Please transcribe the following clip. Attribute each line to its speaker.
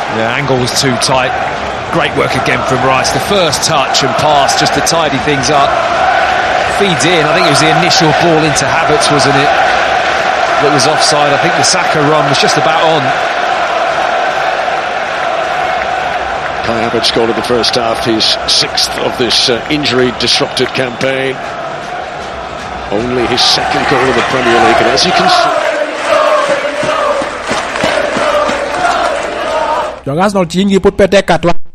Speaker 1: The angle was too tight. Great work again from Rice. The first touch and pass just to tidy things up. Feeds in. I think it was the initial ball into Havertz, wasn't it? That was offside. I think the Saka run was just about on.
Speaker 2: Kai Havertz scored in the first half, his 6th of this injury-disrupted campaign. Only his 2nd goal in the Premier League, and as you can see...
Speaker 3: Cho Arsenal chỉ như một bê tê cả